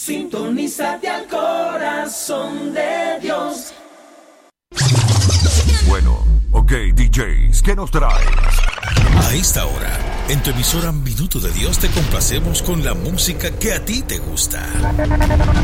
Sintonízate al corazón de Dios. Bueno, ok, DJs, ¿qué nos traes? A esta hora, en tu emisora Minuto de Dios te complacemos con la música que a ti te gusta.